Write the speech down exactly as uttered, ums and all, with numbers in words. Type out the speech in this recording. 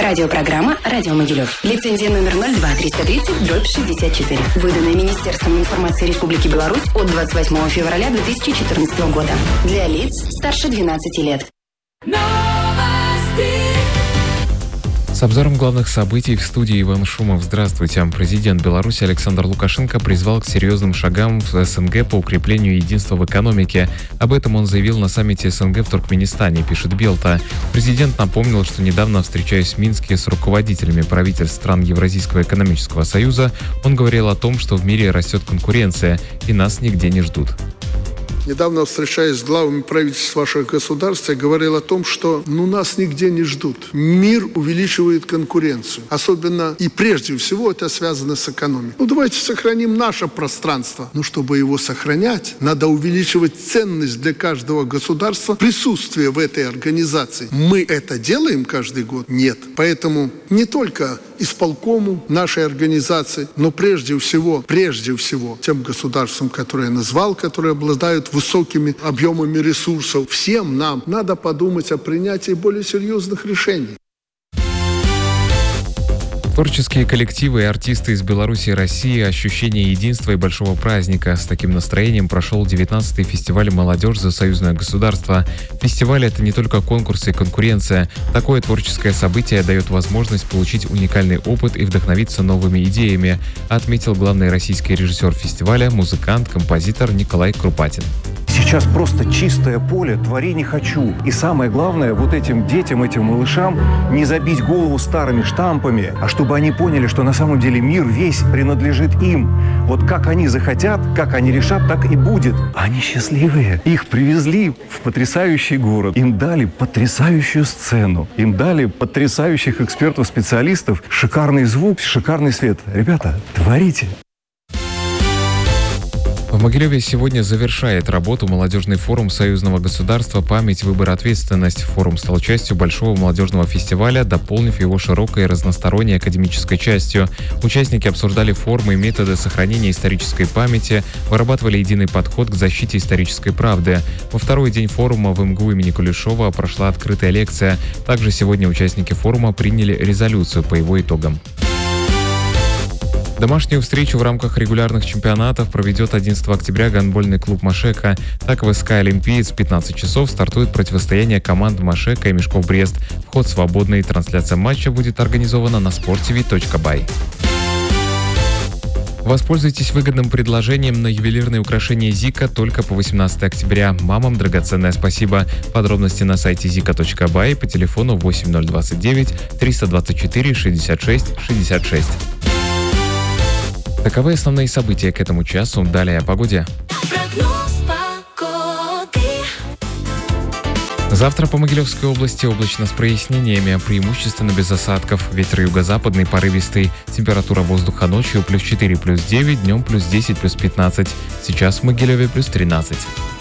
Радиопрограмма «Радио Могилев». Лицензия номер ноль два триста тридцать дробь шестьдесят четыре. Выданная Министерством информации Республики Беларусь от двадцать восьмого февраля две тысячи четырнадцатого года. Для лиц старше двенадцати лет. С обзором главных событий в студии Иван Шумов. Здравствуйте. Президент Беларуси Александр Лукашенко призвал к серьезным шагам в СНГ по укреплению единства в экономике. Об этом он заявил на саммите СНГ в Туркменистане, пишет Белта. Президент напомнил, что недавно, встречаясь в Минске с руководителями правительств стран Евразийского экономического союза, он говорил о том, что в мире растет конкуренция и нас нигде не ждут. Недавно, встречаясь с главами правительств ваших государств, я говорил о том, что ну, нас нигде не ждут. Мир увеличивает конкуренцию. Особенно и прежде всего это связано с экономикой. Ну давайте сохраним наше пространство. Но чтобы его сохранять, надо увеличивать ценность для каждого государства присутствия в этой организации. Мы это делаем каждый год? Нет. Поэтому не только исполкому нашей организации, но прежде всего, прежде всего тем государствам, которые я назвал, которые обладают высокими объемами ресурсов, всем нам надо подумать о принятии более серьезных решений. Творческие коллективы и артисты из Беларуси и России, ощущение единства и большого праздника. С таким настроением прошел девятнадцатый фестиваль «Молодежь за союзное государство». Фестиваль — это не только конкурсы и конкуренция. Такое творческое событие дает возможность получить уникальный опыт и вдохновиться новыми идеями, отметил главный российский режиссер фестиваля, музыкант, композитор Николай Крупатин. Сейчас просто чистое поле, твори не хочу. И самое главное, вот этим детям, этим малышам не забить голову старыми штампами, а чтобы они поняли, что на самом деле мир весь принадлежит им. Вот как они захотят, как они решат, так и будет. Они счастливые. Их привезли в потрясающий город. Им дали потрясающую сцену. Им дали потрясающих экспертов, специалистов, шикарный звук, шикарный свет. Ребята, творите. В Могилеве сегодня завершает работу молодежный форум союзного государства «Память, выбор, ответственность». Форум стал частью большого молодежного фестиваля, дополнив его широкой и разносторонней академической частью. Участники обсуждали формы и методы сохранения исторической памяти, вырабатывали единый подход к защите исторической правды. Во второй день форума в МГУ имени Кулешова прошла открытая лекция. Также сегодня участники форума приняли резолюцию по его итогам. Домашнюю встречу в рамках регулярных чемпионатов проведет одиннадцатого октября гандбольный клуб «Машека». Так в СК «Олимпиец» в пятнадцать часов стартует противостояние команд «Машека» и «Мешков Брест». Вход свободный. Трансляция матча будет организована на спорт ти ви точка бай. Воспользуйтесь выгодным предложением на ювелирные украшения «Зика» только по восемнадцатого октября. Мамам драгоценное спасибо. Подробности на сайте зика точка бай по телефону восемь ноль двадцать девять триста двадцать четыре шестьдесят шесть шестьдесят шесть. Таковы основные события к этому часу. Далее о погоде. Завтра по Могилевской области облачно с прояснениями, преимущественно без осадков. Ветер юго-западный, порывистый. Температура воздуха ночью плюс четыре, плюс девять, днем плюс десять, плюс пятнадцать. Сейчас в Могилеве плюс тринадцать.